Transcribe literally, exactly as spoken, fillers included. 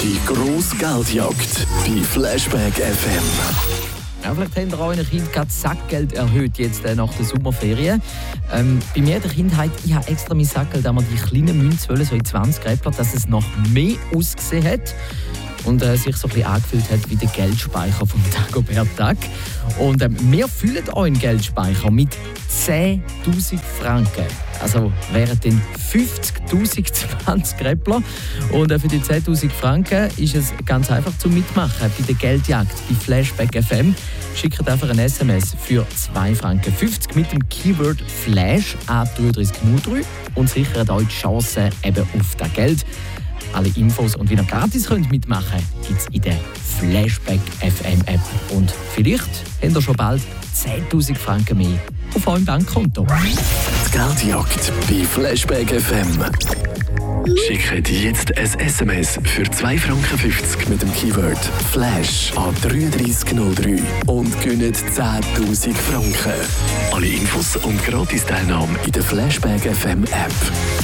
Die grosse Geldjagd bei Flashback F M. Ja, vielleicht habt ihr euren Kind gerade Sackgeld erhöht jetzt äh, nach der Sommerferien. Ähm, bei mir in der Kindheit, ich habe extra mein Sackgeld, einmal die kleinen Münzen wollen, so in zwanzig Räppler, dass es noch mehr ausgesehen hat und äh, sich so ein bisschen angefühlt hat wie der Geldspeicher von Dagobert Duck. Und ähm, wir füllen euren Geldspeicher mit zehntausend Franken. Also wären dann fünfzigtausend zwanzig Räppler. Und äh, für die zehntausend Franken ist es ganz einfach zum Mitmachen bei der Geldjagd bei Flashback F M. Schickt einfach ein S M S für zwei Franken fünfzig mit dem Keyword Flash an drei drei null drei und sichert euch die Chance eben auf das Geld. Alle Infos und wie ihr gratis könnt mitmachen könnt, gibt es in der Flashback F M App. Und vielleicht habt ihr schon bald zehntausend Franken mehr auf eurem Bankkonto. Die Geldjagd bei Flashback F M. Schickt jetzt ein S M S für zwei Franken fünfzig mit dem Keyword Flash an drei drei null drei und gewinnt zehntausend Franken. Alle Infos und Gratis-Teilnahme in der Flashback F M App.